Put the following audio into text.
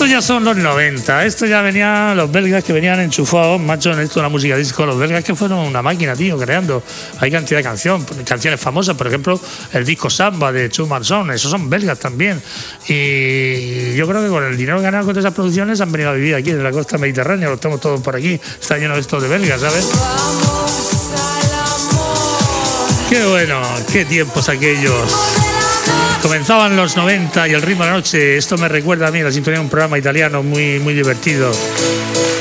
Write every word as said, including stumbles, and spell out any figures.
Esto ya son los noventa, esto ya venían los belgas que venían enchufados, macho, en esto de la música disco, los belgas que fueron una máquina, tío, creando. Hay cantidad de canción, canciones famosas, por ejemplo, el disco Samba de Two Manson, esos son belgas también. Y yo creo que con el dinero ganado con esas producciones han venido a vivir aquí en la costa mediterránea, lo estamos todos por aquí, está lleno de esto de belgas, ¿sabes? Qué bueno, qué tiempos aquellos. Comenzaban los noventa y el ritmo de la noche. Esto me recuerda a mí la sintonía de un programa italiano muy, muy divertido.